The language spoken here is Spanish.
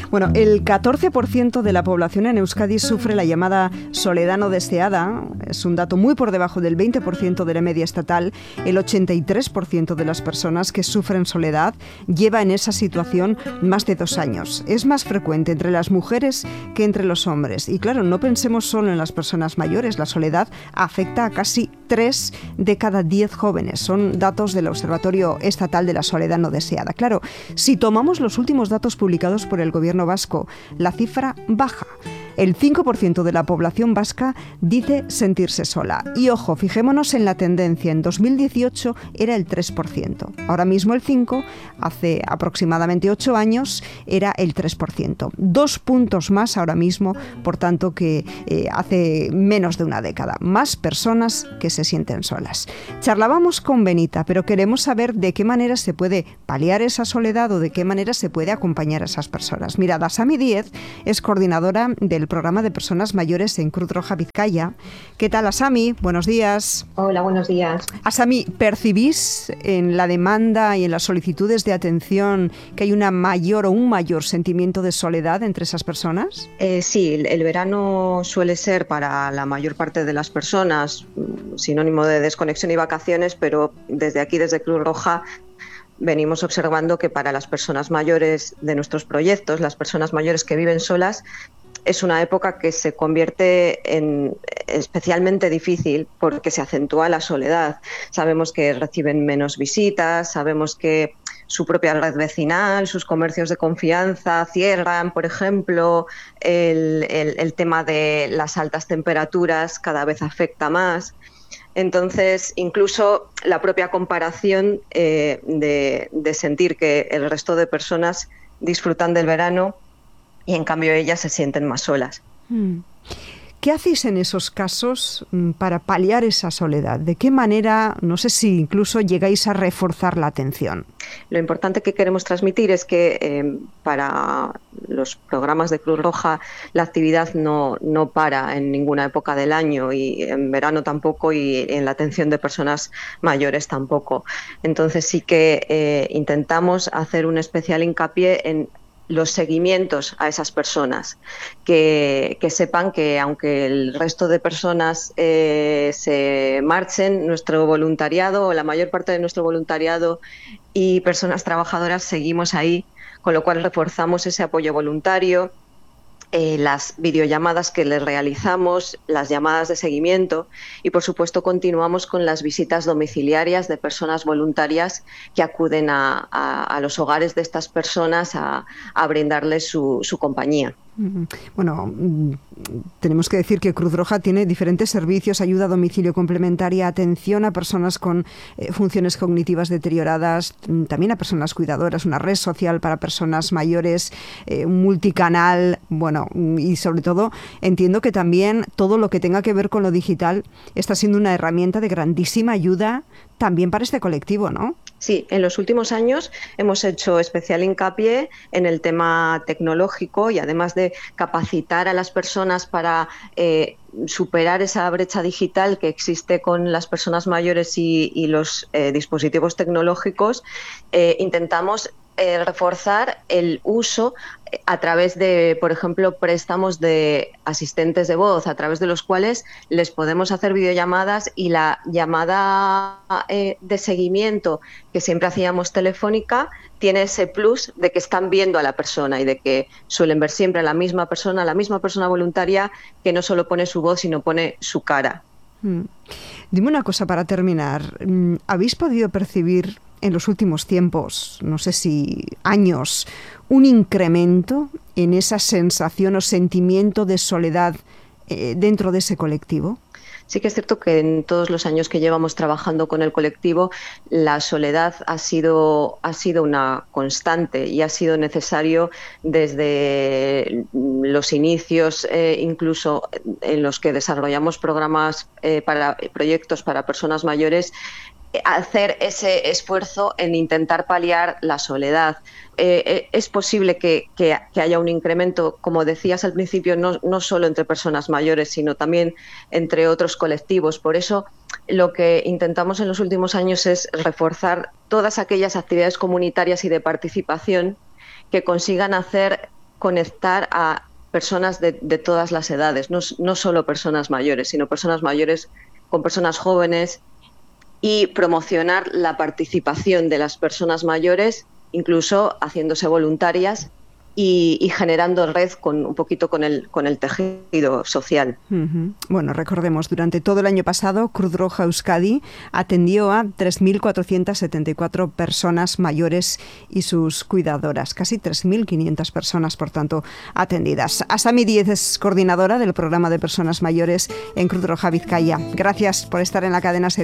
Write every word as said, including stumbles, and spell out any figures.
Bueno, el catorce por ciento de la población en Euskadi sufre la llamada soledad no deseada. Es un dato muy por debajo del veinte por ciento de la media estatal. El ochenta y tres por ciento de las personas que sufren soledad lleva en esa situación más de dos años. Es más frecuente entre las mujeres que entre los hombres. Y claro, no pensemos solo en las personas mayores. La soledad afecta a casi tres de cada diez jóvenes. Son datos del Observatorio Estatal de la Soledad No Deseada. Claro, si tomamos los últimos datos publicados por el gobierno vasco, la cifra baja. El cinco por ciento de la población vasca dice sentirse sola. Y ojo, fijémonos en la tendencia. En dos mil dieciocho era el tres por ciento. Ahora mismo el cinco por ciento, hace aproximadamente ocho años, era el tres por ciento. Dos puntos más ahora mismo, por tanto, que eh, hace menos de una década. Más personas que se sienten solas. Charlábamos con Benita, pero queremos saber de qué manera se puede paliar esa soledad o de qué manera se puede acompañar a esas personas. Mirad, Asami Díez es coordinadora del programa de personas mayores en Cruz Roja Vizcaya. ¿Qué tal, Asami? Buenos días. Hola, buenos días. Asami, ¿percibís en la demanda y en las solicitudes de atención que hay una mayor o un mayor sentimiento de soledad entre esas personas? Eh, sí, el, el verano suele ser para la mayor parte de las personas sinónimo de desconexión y vacaciones, pero desde aquí, desde Cruz Roja, venimos observando que para las personas mayores de nuestros proyectos, las personas mayores que viven solas, es una época que se convierte en especialmente difícil porque se acentúa la soledad. Sabemos que reciben menos visitas, sabemos que su propia red vecinal, sus comercios de confianza cierran, por ejemplo, el, el, el tema de las altas temperaturas cada vez afecta más. Entonces, incluso la propia comparación eh, de, de sentir que el resto de personas disfrutan del verano y en cambio ellas se sienten más solas. ¿Qué hacéis en esos casos para paliar esa soledad? ¿De qué manera, no sé si incluso llegáis a reforzar la atención? Lo importante que queremos transmitir es que eh, para los programas de Cruz Roja la actividad no, no para en ninguna época del año, y en verano tampoco, y en la atención de personas mayores tampoco. Entonces sí que eh, intentamos hacer un especial hincapié en los seguimientos a esas personas, que, que sepan que aunque el resto de personas eh, se marchen, nuestro voluntariado, o la mayor parte de nuestro voluntariado y personas trabajadoras seguimos ahí, con lo cual reforzamos ese apoyo voluntario, eh, las videollamadas que les realizamos, las llamadas de seguimiento, y por supuesto continuamos con las visitas domiciliarias de personas voluntarias que acuden a, a, a los hogares de estas personas a, a brindarles su, su compañía. Bueno, tenemos que decir que Cruz Roja tiene diferentes servicios: ayuda a domicilio complementaria, atención a personas con eh, funciones cognitivas deterioradas, también a personas cuidadoras, una red social para personas mayores, eh, un multicanal, bueno, y sobre todo entiendo que también todo lo que tenga que ver con lo digital está siendo una herramienta de grandísima ayuda también para este colectivo, ¿no? Sí, en los últimos años hemos hecho especial hincapié en el tema tecnológico, y además de capacitar a las personas para eh, superar esa brecha digital que existe con las personas mayores y, y los eh, dispositivos tecnológicos, eh, intentamos eh, reforzar el uso a través de, por ejemplo, préstamos de asistentes de voz, a través de los cuales les podemos hacer videollamadas, y la llamada eh, de seguimiento que siempre hacíamos telefónica tiene ese plus de que están viendo a la persona y de que suelen ver siempre a la misma persona, la misma persona voluntaria, que no solo pone su voz, sino pone su cara. Mm. Dime una cosa para terminar. ¿Habéis podido percibir en los últimos tiempos, no sé si años, un incremento en esa sensación o sentimiento de soledad eh, dentro de ese colectivo? Sí que es cierto que en todos los años que llevamos trabajando con el colectivo, la soledad ha sido, ha sido una constante, y ha sido necesario desde los inicios, eh, incluso en los que desarrollamos programas eh, para proyectos para personas mayores, hacer ese esfuerzo en intentar paliar la soledad. Eh, es posible que, que, que haya un incremento, como decías al principio, no, no solo entre personas mayores, sino también entre otros colectivos. Por eso lo que intentamos en los últimos años es reforzar todas aquellas actividades comunitarias y de participación que consigan hacer conectar a personas de, de todas las edades, no, no solo personas mayores, sino personas mayores con personas jóvenes, y promocionar la participación de las personas mayores, incluso haciéndose voluntarias y, y generando red con un poquito con el, con el tejido social. Uh-huh. Bueno, recordemos, durante todo el año pasado, Cruz Roja Euskadi atendió a tres mil cuatrocientas setenta y cuatro personas mayores y sus cuidadoras, casi tres mil quinientas personas, por tanto, atendidas. Asami Díez es coordinadora del programa de personas mayores en Cruz Roja Vizcaya. Gracias por estar en la cadena SER.